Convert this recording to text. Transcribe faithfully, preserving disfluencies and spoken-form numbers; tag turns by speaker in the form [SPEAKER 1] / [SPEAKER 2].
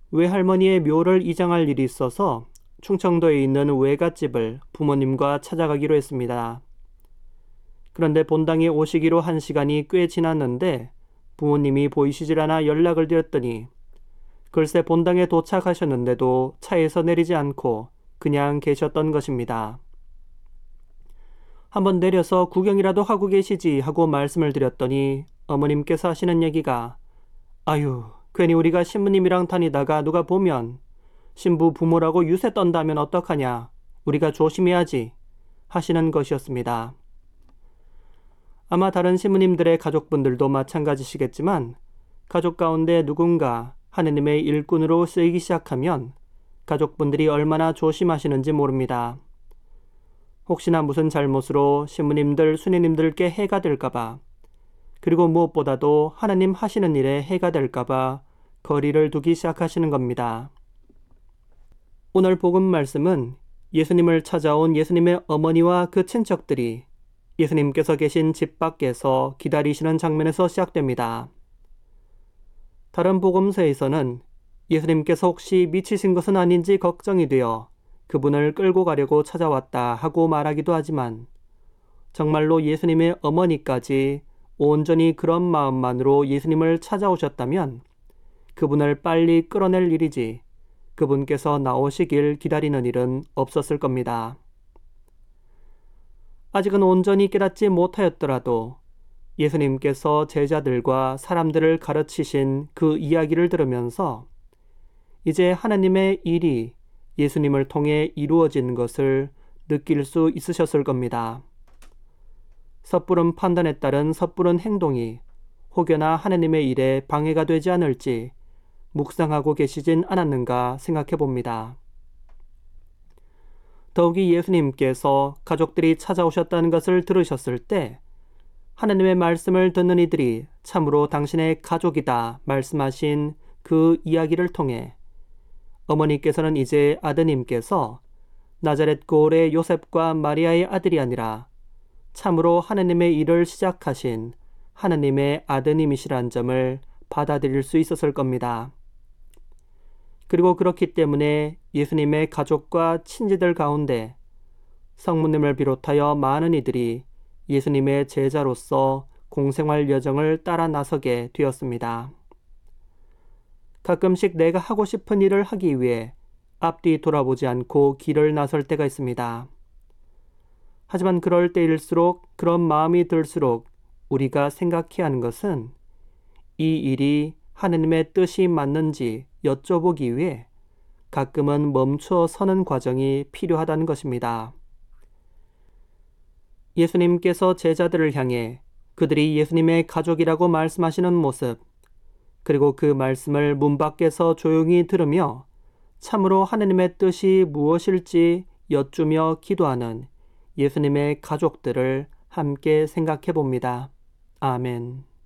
[SPEAKER 1] 외할머니의 묘를 이장할 일이 있어서 충청도에 있는 외갓집을 부모님과 찾아가기로 했습니다. 그런데 본당에 오시기로 한 시간이 꽤 지났는데 부모님이 보이시질 않아 연락을 드렸더니 글쎄 본당에 도착하셨는데도 차에서 내리지 않고 그냥 계셨던 것입니다. 한번 내려서 구경이라도 하고 계시지 하고 말씀을 드렸더니 어머님께서 하시는 얘기가 아유 괜히 우리가 신부님이랑 다니다가 누가 보면 신부 부모라고 유세 떤다면 어떡하냐 우리가 조심해야지 하시는 것이었습니다. 아마 다른 신부님들의 가족분들도 마찬가지시겠지만 가족 가운데 누군가 하느님의 일꾼으로 쓰이기 시작하면 가족분들이 얼마나 조심하시는지 모릅니다. 혹시나 무슨 잘못으로 신부님들, 수녀님들께 해가 될까봐 그리고 무엇보다도 하나님 하시는 일에 해가 될까봐 거리를 두기 시작하시는 겁니다. 오늘 복음 말씀은 예수님을 찾아온 예수님의 어머니와 그 친척들이 예수님께서 계신 집 밖에서 기다리시는 장면에서 시작됩니다. 다른 복음서에서는 예수님께서 혹시 미치신 것은 아닌지 걱정이 되어 그분을 끌고 가려고 찾아왔다 하고 말하기도 하지만 정말로 예수님의 어머니까지 온전히 그런 마음만으로 예수님을 찾아오셨다면 그분을 빨리 끌어낼 일이지 그분께서 나오시길 기다리는 일은 없었을 겁니다. 아직은 온전히 깨닫지 못하였더라도 예수님께서 제자들과 사람들을 가르치신 그 이야기를 들으면서 이제 하나님의 일이 예수님을 통해 이루어진 것을 느낄 수 있으셨을 겁니다. 섣부른 판단에 따른 섣부른 행동이 혹여나 하나님의 일에 방해가 되지 않을지 묵상하고 계시진 않았는가 생각해 봅니다. 더욱이 예수님께서 가족들이 찾아오셨다는 것을 들으셨을 때 하나님의 말씀을 듣는 이들이 참으로 당신의 가족이다 말씀하신 그 이야기를 통해 어머니께서는 이제 아드님께서 나자렛 고을의 요셉과 마리아의 아들이 아니라 참으로 하나님의 일을 시작하신 하나님의 아드님이시란 점을 받아들일 수 있었을 겁니다. 그리고 그렇기 때문에 예수님의 가족과 친지들 가운데 성모님을 비롯하여 많은 이들이 예수님의 제자로서 공생활 여정을 따라 나서게 되었습니다. 가끔씩 내가 하고 싶은 일을 하기 위해 앞뒤 돌아보지 않고 길을 나설 때가 있습니다. 하지만 그럴 때일수록 그런 마음이 들수록 우리가 생각해야 하는 것은 이 일이 하느님의 뜻이 맞는지 여쭤보기 위해 가끔은 멈춰 서는 과정이 필요하다는 것입니다. 예수님께서 제자들을 향해 그들이 예수님의 가족이라고 말씀하시는 모습, 그리고 그 말씀을 문 밖에서 조용히 들으며 참으로 하느님의 뜻이 무엇일지 여쭈며 기도하는 예수님의 가족들을 함께 생각해 봅니다. 아멘.